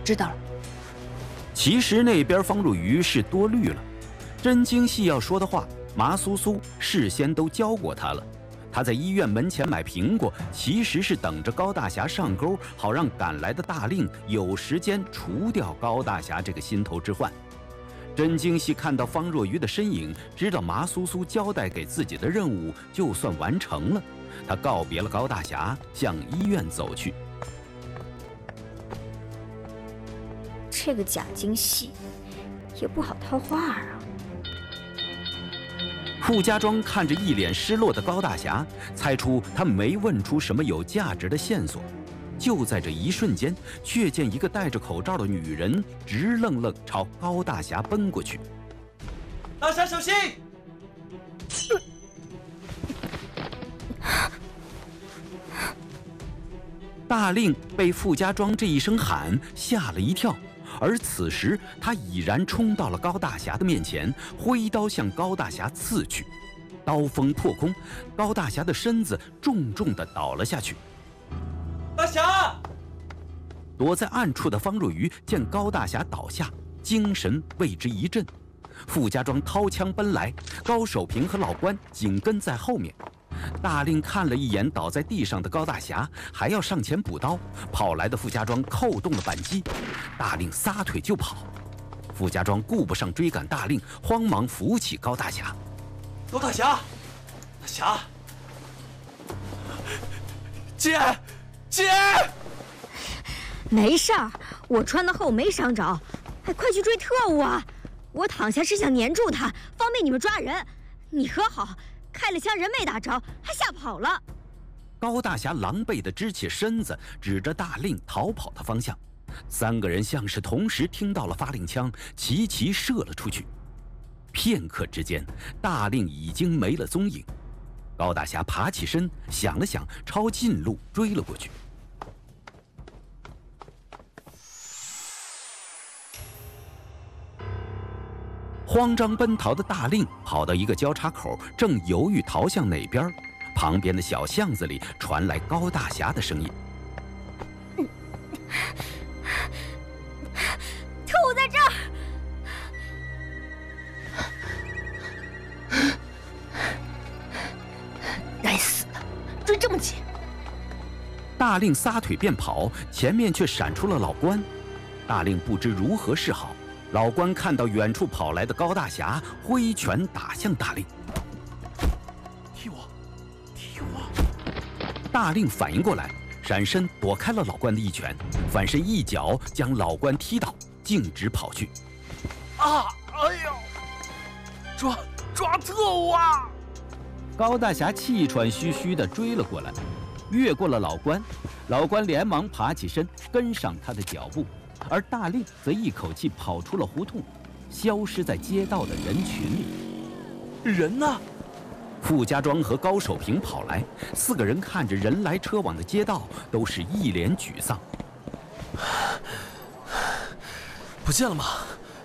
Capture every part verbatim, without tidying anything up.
知道了。 其实那边方若愚是多虑了，真经系要说的话，麻苏苏事先都教过他了。他在医院门前买苹果，其实是等着高大侠上钩，好让赶来的大令有时间除掉高大侠这个心头之患。真经系看到方若愚的身影，知道麻苏苏交代给自己的任务就算完成了。他告别了高大侠，向医院走去。 这个假经系也不好套话啊。 傅家庄看着一脸失落的高大侠，猜出他没问出什么有价值的线索。就在这一瞬间，却见一个戴着口罩的女人直愣愣朝高大侠奔过去。 大侠小心！ 大令被傅家庄这一声喊吓了一跳，而此时他已然冲到了高大侠的面前，挥刀向高大侠刺去。刀锋破空，高大侠的身子重重地倒了下去。 大侠！ 躲在暗处的方若愚见高大侠倒下，精神为之一振。傅家庄掏枪奔来，高守平和老关紧跟在后面。大令看了一眼倒在地上的高大侠，还要上前补刀，跑来的傅家庄扣动了扳机，大令撒腿就跑。傅家庄顾不上追赶大令，慌忙扶起高大侠。 高大侠，大侠，姐，姐， 没事儿，我穿的厚没伤着。哎，快去追特务啊！我躺下是想黏住他，方便你们抓人。你可好，开了枪人没打着，还吓跑了。 高大侠狼狈地支起身子，指着大令逃跑的方向。三个人像是同时听到了发令枪，齐齐射了出去。片刻之间，大令已经没了踪影。高大侠爬起身，想了想，朝近路追了过去。慌张奔逃的大令跑到一个交叉口，正犹豫逃向哪边，旁边的小巷子里传来高大侠的声音：“ 特务在这儿！” 该死的，追这么紧！ 大令撒腿便跑，前面却闪出了老关。大令不知如何是好。老关看到远处跑来的高大侠，挥拳打向大令。 踢我，踢我！ 大令反应过来，闪身躲开了老关的一拳，反身一脚将老关踢倒，径直跑去。 啊！哎呦！抓抓特务啊！ 高大侠气喘吁吁地追了过来，越过了老关，老关连忙爬起身，跟上他的脚步。而大令则一口气跑出了胡同，消失在街道的人群里。 人呢？ 傅家庄和高守平跑来，四个人看着人来车往的街道，都是一脸沮丧。 不见了吗？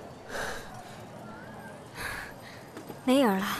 没影了。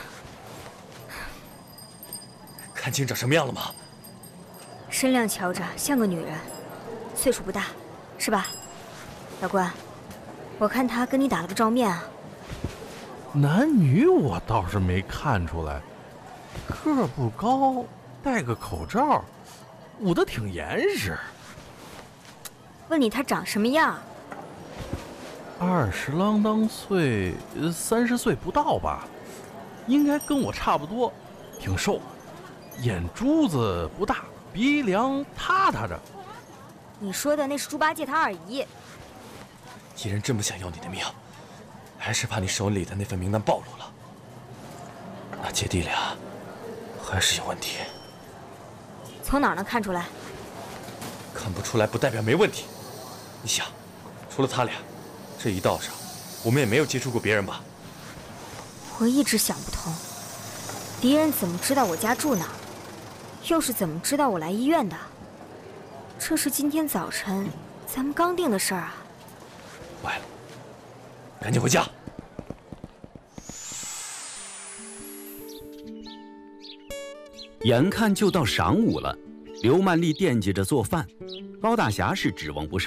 看清长什么样了吗？ 身量瞧着像个女人，岁数不大，是吧？老关，我看他跟你打了个照面啊。 男女我倒是没看出来，个不高，戴个口罩，捂得挺严实。 问你他长什么样？ 二十啷当岁，三十岁不到吧，应该跟我差不多，挺瘦，眼珠子不大，鼻梁塌塌着。 你说的那是猪八戒他二姨。 既然这么想要你的命，还是怕你手里的那份名单暴露了。那姐弟俩还是有问题。 从哪儿能看出来？ 看不出来不代表没问题。你想，除了他俩，这一道上我们也没有接触过别人吧？ 我一直想不通，敌人怎么知道我家住哪儿，又是怎么知道我来医院的？这是今天早晨咱们刚定的事儿啊。 坏了，赶紧回家。 眼看就到晌午了，刘曼丽惦记着做饭，高大侠是指望不上。